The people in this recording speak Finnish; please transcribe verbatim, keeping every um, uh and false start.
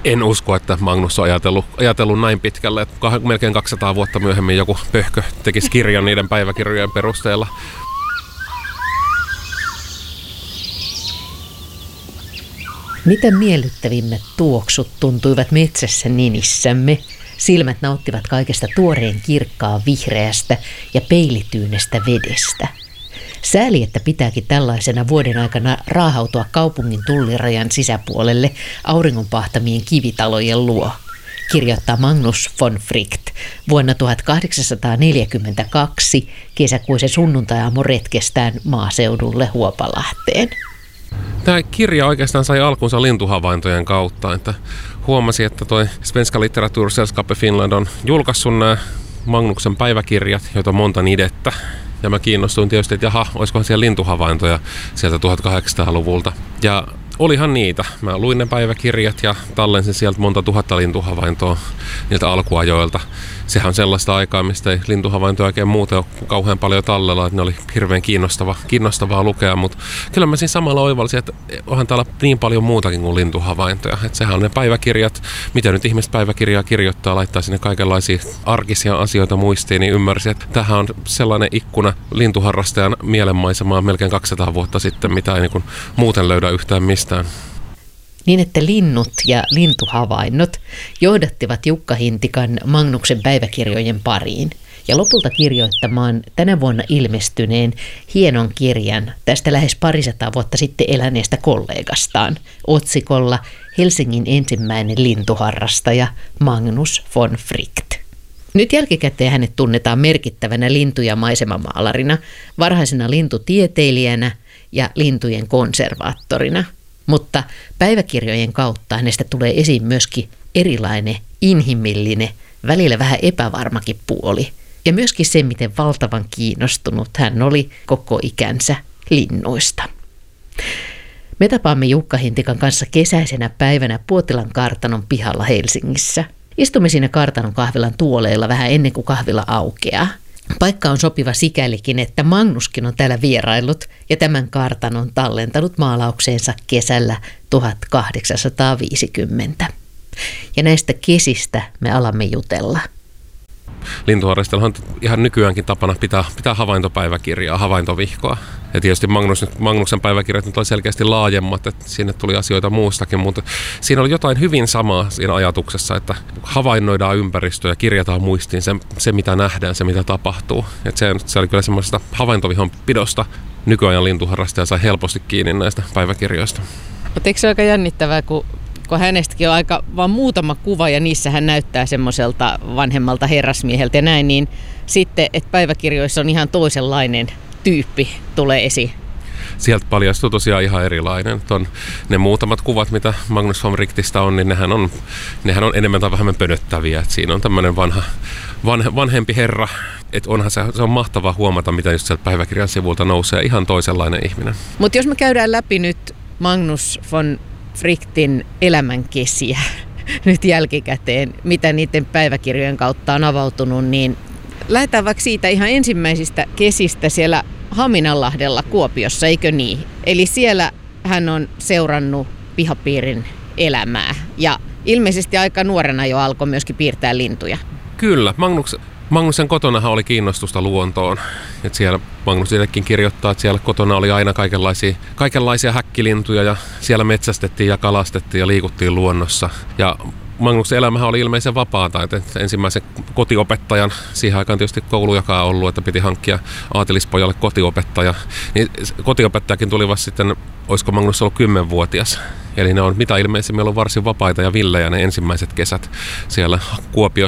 En usko, että Magnus on ajatellut, ajatellut näin pitkälle, että melkein kaksisataa vuotta myöhemmin joku pöhkö tekisi kirjan niiden päiväkirjojen perusteella. Mitä miellyttävimmät tuoksut tuntuivat metsässä ninissämme. Silmät nauttivat kaikesta tuoreen kirkkaan vihreästä ja peilityynestä vedestä. Sääli, että pitääkin tällaisena vuoden aikana raahautua kaupungin tullirajan sisäpuolelle auringonpahtamien kivitalojen luo, kirjoittaa Magnus von Fricht vuonna tuhatkahdeksansataaneljäkymmentäkaksi kesäkuisen sunnuntai-aamun retkestään maaseudulle Huopalahteen. Tämä kirja oikeastaan sai alkunsa lintuhavaintojen kautta, että huomasi, että toi Svenska Litteratursällskapet Finland on julkaissut nämä Magnuksen päiväkirjat, joita on monta nidettä. Ja mä kiinnostuin tietysti, että jaha, olisikohan siellä lintuhavaintoja sieltä tuhatkahdeksansataaluvulta. Ja olihan niitä. Mä luin ne päiväkirjat ja tallensin sieltä monta tuhatta lintuhavaintoa niiltä alkuajoilta. Sehän on sellaista aikaa, mistä ei lintuhavaintoja oikein muuten ole kauhean paljon tallella, että ne oli hirveän kiinnostava, kiinnostavaa lukea, mutta kyllä mä siinä samalla oivalsin, että onhan täällä niin paljon muutakin kuin lintuhavaintoja. Että sehän on ne päiväkirjat, mitä nyt ihmiset päiväkirjaa kirjoittaa, laittaa sinne kaikenlaisia arkisia asioita muistiin, niin ymmärsin, että tämähän on sellainen ikkuna lintuharrastajan mielenmaisemaa melkein kaksisataa vuotta sitten, mitä ei niin kuin muuten löydä yhtään mistään. Niin, että linnut ja lintuhavainnot johdattivat Jukka Hintikan Magnuksen päiväkirjojen pariin ja lopulta kirjoittamaan tänä vuonna ilmestyneen hienon kirjan tästä lähes parisataa vuotta sitten eläneestä kollegastaan otsikolla Helsingin ensimmäinen lintuharrastaja Magnus von Fricht. Nyt jälkikäteen hänet tunnetaan merkittävänä lintu- ja maisemamaalarina, varhaisena lintutieteilijänä ja lintujen konservaattorina. Mutta päiväkirjojen kautta hänestä tulee esiin myöskin erilainen, inhimillinen, välillä vähän epävarmakin puoli. Ja myöskin se, miten valtavan kiinnostunut hän oli koko ikänsä linnuista. Me tapaamme Jukka Hintikan kanssa kesäisenä päivänä Puotilan kartanon pihalla Helsingissä. Istumme siinä kartanon kahvilan tuoleilla vähän ennen kuin kahvila aukeaa. Paikka on sopiva sikälikin, että Magnuskin on täällä vieraillut ja tämän kartanon tallentanut maalaukseensa kesällä tuhatkahdeksansataaviisikymmentä. Ja näistä kesistä me alamme jutella. Lintuharrastajallahan on ihan nykyäänkin tapana pitää, pitää havaintopäiväkirjaa, havaintovihkoa. Ja tietysti Magnus, Magnuksen päiväkirjat nyt oli selkeästi laajemmat, että sinne tuli asioita muustakin, mutta siinä oli jotain hyvin samaa siinä ajatuksessa, että havainnoidaan ympäristöä ja kirjataan muistiin se, se mitä nähdään, se mitä tapahtuu. Että se, se oli kyllä semmoisesta havaintovihon pidosta. Nykyajan lintuharrastaja sai helposti kiinni näistä päiväkirjoista. Mutta eikö se aika jännittävää, kun kun hänestäkin on aika vaan muutama kuva ja niissä hän näyttää semmoiselta vanhemmalta herrasmieheltä ja näin, niin sitten, että päiväkirjoissa on ihan toisenlainen tyyppi tulee esiin. Sieltä paljastuu tosiaan ihan erilainen. Ton, ne muutamat kuvat, mitä Magnus von Frichtistä on, niin nehän on, nehän on enemmän tai vähemmän pönöttäviä. Et siinä on tämmöinen vanha, vanhe, vanhempi herra. Et onhan se, se on mahtavaa huomata, mitä just sieltä päiväkirjan sivulta nousee. Ihan toisenlainen ihminen. Mutta jos me käydään läpi nyt Magnus von Frichtin elämänkesiä nyt jälkikäteen, mitä niiden päiväkirjojen kautta on avautunut, niin lähdetään vaikka siitä ihan ensimmäisistä kesistä siellä Haminanlahdella Kuopiossa, eikö niin? Eli siellä hän on seurannut pihapiirin elämää ja ilmeisesti aika nuorena jo alkoi myöskin piirtää lintuja. Kyllä, Magnus, Magnuksen kotonahan oli kiinnostusta luontoon. Et siellä Magnus itsekin kirjoittaa, että siellä kotona oli aina kaikenlaisia, kaikenlaisia häkkilintuja ja siellä metsästettiin ja kalastettiin ja liikuttiin luonnossa. Ja Magnuksen elämähän oli ilmeisen vapaata, että ensimmäisen kotiopettajan, siihen aikaan tietysti koulujakaan ollut, että piti hankkia aatelispojalle kotiopettaja. Niin kotiopettajakin tuli vasta sitten, olisiko Magnus ollut kymmenvuotias. Eli ne on mitä ilmeisimmin ollut varsin vapaita ja villejä ne ensimmäiset kesät siellä Kuopiossa.